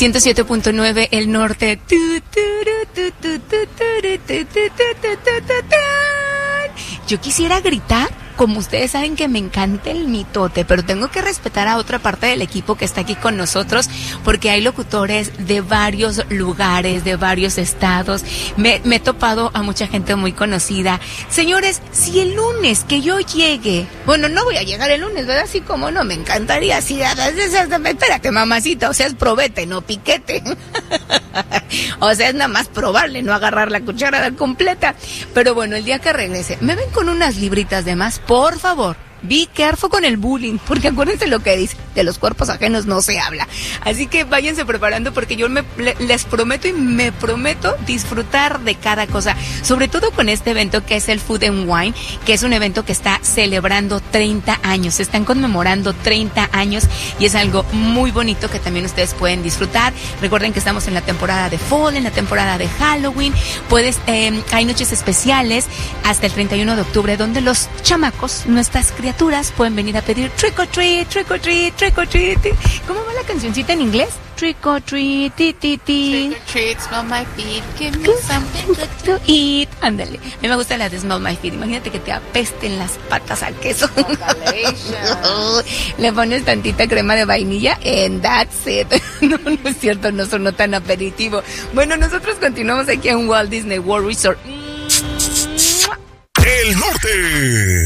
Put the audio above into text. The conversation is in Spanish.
107.9 El Norte. Yo quisiera gritar, como ustedes saben que me encanta el mitote, pero tengo que respetar a otra parte del equipo que está aquí con nosotros, porque hay locutores de varios lugares, de varios estados. Me he topado a mucha gente muy conocida. Señores, si el lunes que yo llegue, bueno, no voy a llegar el lunes, ¿verdad? Así como no, me encantaría, así, espérate, mamacita, o sea, es probete, no piquete. O sea, es nada más probarle, no agarrar la cucharada completa. Pero bueno, el día que regrese, me ven con unas libritas de más, por favor. Be careful con el bullying, porque acuérdense lo que dice, de los cuerpos ajenos no se habla. Así que váyanse preparando, porque yo les prometo y me prometo disfrutar de cada cosa, sobre todo con este evento que es el Food and Wine, que es un evento que está celebrando 30 años, se están conmemorando 30 años y es algo muy bonito que también ustedes pueden disfrutar. Recuerden que estamos en la temporada de Fall, en la temporada de Halloween, hay noches especiales hasta el 31 de octubre donde los chamacos, nuestras criaturas, pueden venir a pedir trick or treat, trick or treat, trick or treat. ¿Cómo va la cancioncita en inglés? Trick or treat, ti, ti, ti. Trick or treat, smell my feet, give me something good to eat. Ándale. A mí me gusta la de smell my feet. Imagínate que te apesten las patas al queso. Le pones tantita crema de vainilla and that's it. No es cierto, no sonó tan aperitivo. Bueno, nosotros continuamos aquí en Walt Disney World Resort. El Norte.